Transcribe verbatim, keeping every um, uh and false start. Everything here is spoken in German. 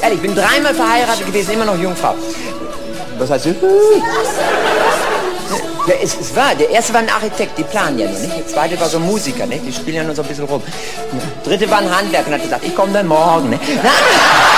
Ehrlich, ich bin dreimal verheiratet gewesen, immer noch Jungfrau. Was heißt du? Ja, es, es war, der erste war ein Architekt, die planen ja nur, nicht? Der zweite war so ein Musiker, nicht? Die spielen ja nur so ein bisschen rum. Der dritte war ein Handwerker und hat gesagt, ich komme dann morgen, ne?